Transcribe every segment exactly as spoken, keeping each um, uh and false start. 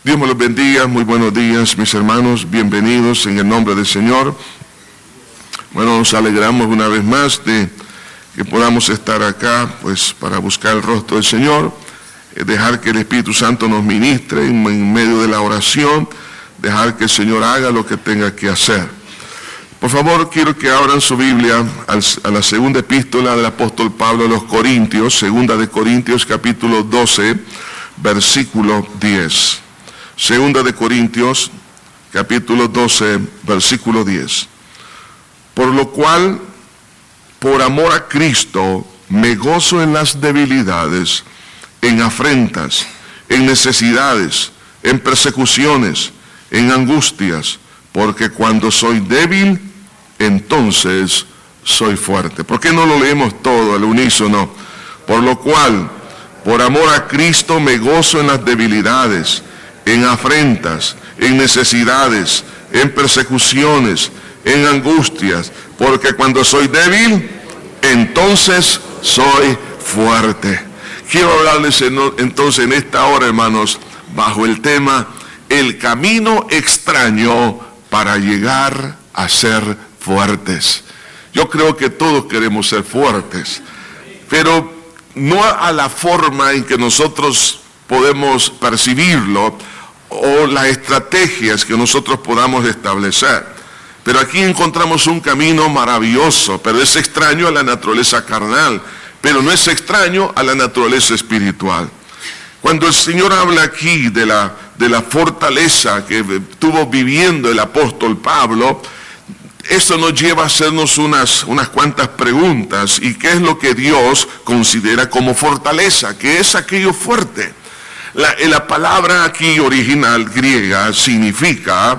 Dios me los bendiga, muy buenos días mis hermanos, bienvenidos en el nombre del Señor. Bueno, nos alegramos una vez más de que podamos estar acá, pues para buscar el rostro del Señor, eh, dejar que el Espíritu Santo nos ministre en, en medio de la oración, dejar que el Señor haga lo que tenga que hacer. Por favor, quiero que abran su Biblia al, a la segunda epístola del apóstol Pablo a los Corintios, segunda de Corintios capítulo doce, versículo diez. Segunda de Corintios, capítulo doce, versículo diez. Por lo cual, por amor a Cristo, me gozo en las debilidades, en afrentas, en necesidades, en persecuciones, en angustias, porque cuando soy débil, entonces soy fuerte. ¿Por qué no lo leemos todo al unísono? Por lo cual, por amor a Cristo, me gozo en las debilidades, en afrentas, en necesidades, en persecuciones, en angustias, porque cuando soy débil, entonces soy fuerte. Quiero hablarles en, entonces en esta hora, hermanos, bajo el tema, el camino extraño para llegar a ser fuertes. Yo creo que todos queremos ser fuertes, pero no a la forma en que nosotros podemos percibirlo, o las estrategias que nosotros podamos establecer. Pero aquí encontramos un camino maravilloso, pero es extraño a la naturaleza carnal, pero no es extraño a la naturaleza espiritual. Cuando el Señor habla aquí de la, de la fortaleza que estuvo viviendo el apóstol Pablo, esto nos lleva a hacernos unas, unas cuantas preguntas. ¿Y qué es lo que Dios considera como fortaleza? ¿Qué es aquello fuerte? La, la palabra aquí original griega significa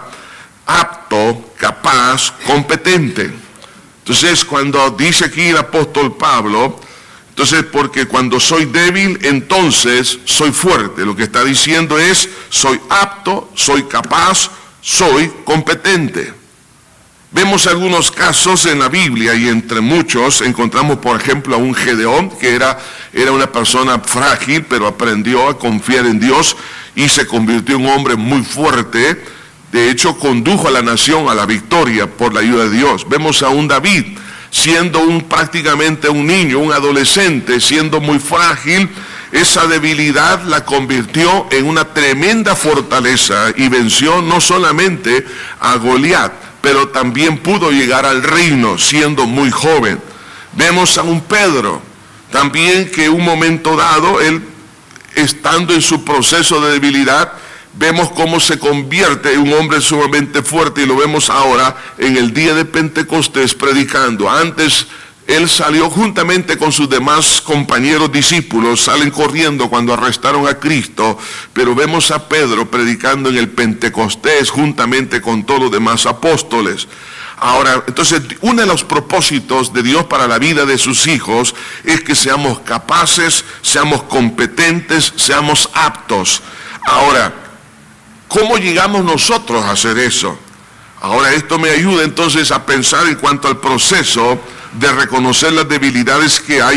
apto, capaz, competente. Entonces, cuando dice aquí el apóstol Pablo, entonces, porque cuando soy débil, entonces soy fuerte. Lo que está diciendo es, soy apto, soy capaz, soy competente. Vemos algunos casos en la Biblia y entre muchos encontramos, por ejemplo, a un Gedeón que era, era una persona frágil, pero aprendió a confiar en Dios y se convirtió en un hombre muy fuerte. De hecho, condujo a la nación a la victoria por la ayuda de Dios. Vemos a un David, siendo un, prácticamente un niño, un adolescente, siendo muy frágil, esa debilidad la convirtió en una tremenda fortaleza y venció no solamente a Goliat, pero también pudo llegar al reino siendo muy joven. Vemos a un Pedro, también que en un momento dado, él estando en su proceso de debilidad, vemos cómo se convierte en un hombre sumamente fuerte y lo vemos ahora en el día de Pentecostés predicando. Antes él salió juntamente con sus demás compañeros discípulos, salen corriendo cuando arrestaron a Cristo, pero vemos a Pedro predicando en el Pentecostés juntamente con todos los demás apóstoles. Ahora, entonces, uno de los propósitos de Dios para la vida de sus hijos es que seamos capaces, seamos competentes, seamos aptos. Ahora, ¿cómo llegamos nosotros a hacer eso? Ahora, esto me ayuda entonces a pensar en cuanto al proceso de reconocer las debilidades que hay